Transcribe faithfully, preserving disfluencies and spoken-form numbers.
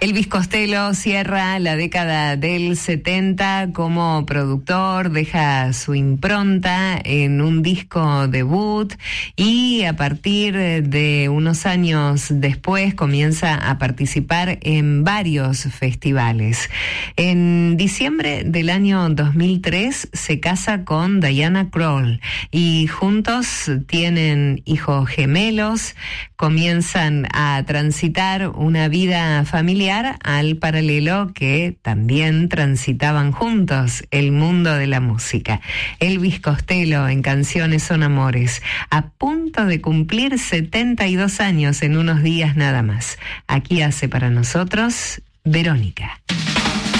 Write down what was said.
Elvis Costello cierra la década del setenta como productor, deja su impronta en un disco debut y a partir de unos años después comienza a participar en varios festivales. En diciembre del año dos mil tres se casa con Diana Krall y juntos tienen hijos gemelos, comienzan a transitar una vida familiar al paralelo que también transitaban juntos, el mundo de la música. Elvis Costello en Canciones son Amores, a punto de cumplir setenta y dos años en unos días nada más. Aquí hace para nosotros Verónica.